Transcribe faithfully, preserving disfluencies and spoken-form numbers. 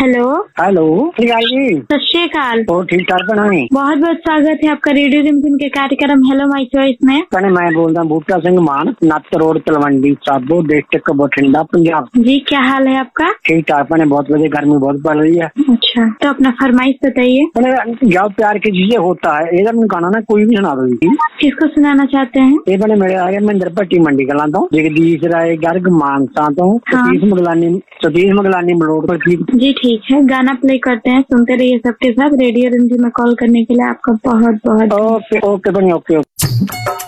Hello hello जी। सत श्री अकाल। और ठीक ठाक बनाए। बहुत बहुत स्वागत है आपका रेडियो रिमझिम के कार्यक्रम हेलो माई चॉइस में। मैंने मैं बोल रहा हूँ बूटा सिंह मान, नत्त रोड तलवंडी साबो, डिस्ट्रिक्ट बठिंडा, पंजाब। जी क्या हाल है आपका? ठीक ठाक मैंने, बहुत बजे गर्मी बहुत पड़ रही है। अच्छा तो अपना फरमाइश बताइए। मैंने जब प्यार की चीजें होता है ये गाना ना कोई भी सुना दो। किसको सुनाना चाहते हैं? ये मैंने मेरे आगे महेंद्र भट्टी मंडी कला तो जगदीश राय गर्ग मानसा तो हाँ। सतीश मगलानी सतीश मगलानी मलोट पर। जी ठीक है, गाना प्ले करते हैं, सुनते रहिए सबके साथ। रेडियो रिमझिम में कॉल करने के लिए आपका बहुत बहुत ओके ओके बनी ओके ओके।